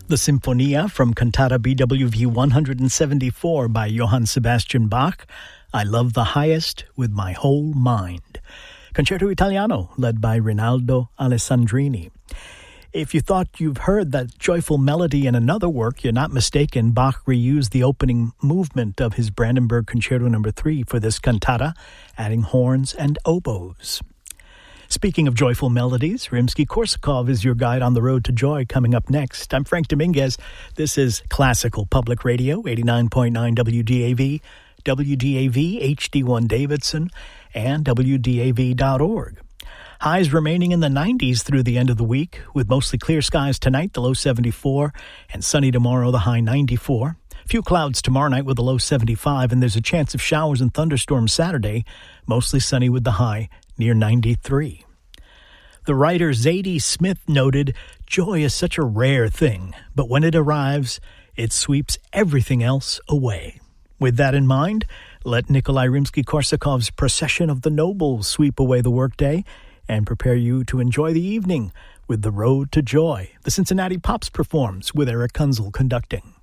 The Sinfonia from Cantata BWV 174 by Johann Sebastian Bach. I love the highest with my whole mind. Concerto Italiano, led by Rinaldo Alessandrini. If you thought you've heard that joyful melody in another work, you're not mistaken. Bach reused the opening movement of his Brandenburg Concerto No. 3 for this cantata, adding horns and oboes. Speaking of joyful melodies, Rimsky-Korsakov is your guide on the road to joy coming up next. I'm Frank Dominguez. This is Classical Public Radio, 89.9 WDAV, WDAV HD1 Davidson, and WDAV.org. Highs remaining in the 90s through the end of the week, with mostly clear skies tonight, the low 74, and sunny tomorrow, the high 94. Few clouds tomorrow night with a low 75, and there's a chance of showers and thunderstorms Saturday, mostly sunny with the high near 93. The writer Zadie Smith noted, "Joy is such a rare thing, but when it arrives, it sweeps everything else away." With that in mind, let Nikolai Rimsky-Korsakov's Procession of the Nobles sweep away the workday and prepare you to enjoy the evening with The Road to Joy. The Cincinnati Pops performs with Eric Kunzel conducting.